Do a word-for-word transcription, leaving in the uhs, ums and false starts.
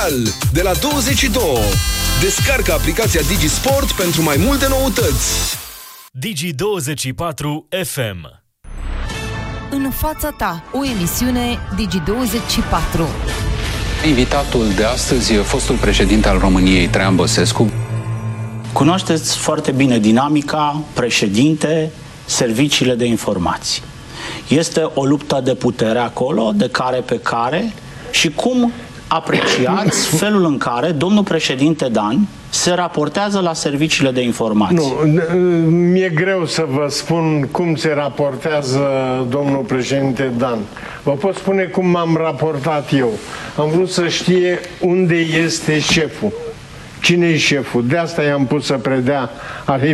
Mondial de la douăzeci și doi. Descarcă aplicația Digi Sport pentru mai multe noutăți. Digi douăzeci și patru F M. În fața ta, o emisiune Digi douăzeci și patru. Invitatul de astăzi e fostul președinte al României, Traian Băsescu. Cunoașteți foarte bine dinamica, președinte, serviciile de informații. Este o luptă de putere acolo, de care pe care, și cum apreciați felul în care domnul președinte Dan se raportează la serviciile de informații? Nu, mi-e greu să vă spun cum se raportează domnul președinte Dan. Vă pot spune cum m-am raportat eu. Am vrut să știe unde este șeful. Cine e șeful? De asta i-am pus să predea arhivele.